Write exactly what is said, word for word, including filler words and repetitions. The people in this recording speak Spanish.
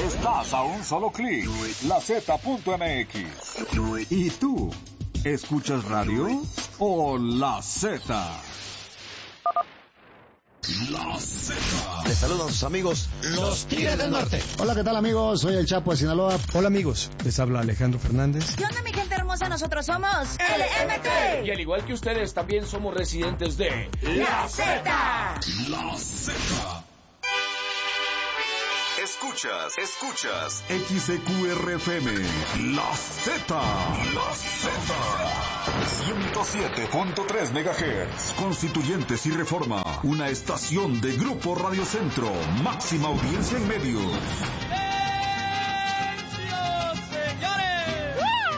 Estás a un solo clic. La Z punto M X. ¿Y tú? ¿Escuchas radio o La Z? La Z. Les saludan sus amigos, los Tigres del Norte. Hola, ¿qué tal, amigos? Soy el Chapo de Sinaloa. Hola, amigos. Les habla Alejandro Fernández. ¿Qué onda, mi gente hermosa? Nosotros somos L M T. Y al igual que ustedes, también somos residentes de La Z. La Z. Escuchas, escuchas X E Q R F M, La Z, La Z, ciento siete punto tres megahertz, Constituyentes y Reforma, una estación de Grupo Radio Centro, máxima audiencia en medios.